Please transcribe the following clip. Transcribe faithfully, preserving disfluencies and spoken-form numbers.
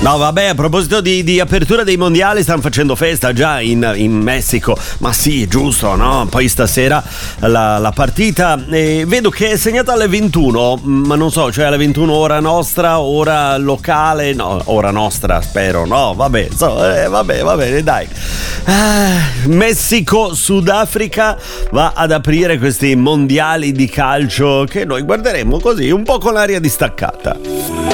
No, vabbè, a proposito di, di apertura dei mondiali, stanno facendo festa già in, in Messico. Ma sì, giusto, no? Poi stasera la, la partita. E vedo che è segnata alle ventuno, ma non so, cioè alle ventuno ora nostra, ora locale. No, ora nostra, spero. No, vabbè, so, eh, vabbè, va bene, dai. Ah, Messico, Sudafrica va ad aprire questi mondiali di calcio che noi guarderemo così, un po' con l'aria distaccata.